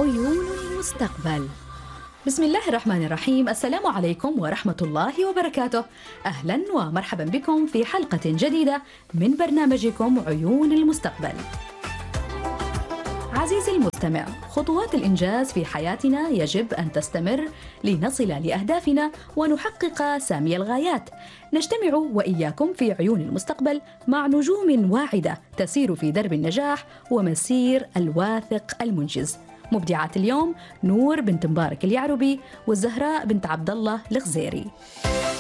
عيون المستقبل. بسم الله الرحمن الرحيم. السلام عليكم ورحمة الله وبركاته. أهلا ومرحبا بكم في حلقة جديدة من برنامجكم عيون المستقبل. عزيزي المستمع، خطوات الإنجاز في حياتنا يجب أن تستمر لنصل لأهدافنا ونحقق سامي الغايات. نجتمع وإياكم في عيون المستقبل مع نجوم واعدة تسير في درب النجاح ومسير الواثق المنجز. مبدعات اليوم نور بنت مبارك اليعربي والزهراء بنت عبد الله الغزيري.